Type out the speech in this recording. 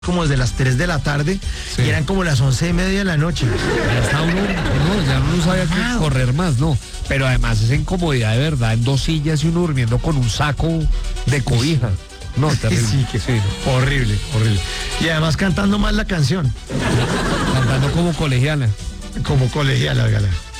como desde las 3 de la tarde, Sí. y eran como las 11:30 de la noche. Ya está ya uno no sabía que correr más, no. Pero además esa incomodidad de verdad, en dos sillas y uno durmiendo con un saco de cobija. No, terrible. Sí, horrible, horrible. Y además cantando mal la canción, Cantando como colegiala. como colegiala, gala.